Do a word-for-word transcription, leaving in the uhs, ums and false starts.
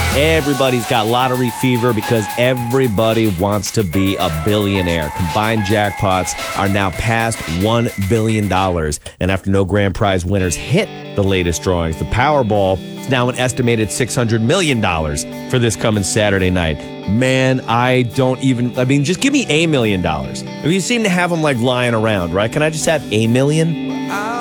Everybody's got lottery fever because everybody wants to be a billionaire. Combined jackpots are now past one billion dollars. And after no grand prize winners hit the latest drawings, the Powerball is now an estimated six hundred million dollars for this coming Saturday night. Man, I don't even, I mean, just give me a million dollars. I mean, you seem to have them like lying around, right? Can I just have a million?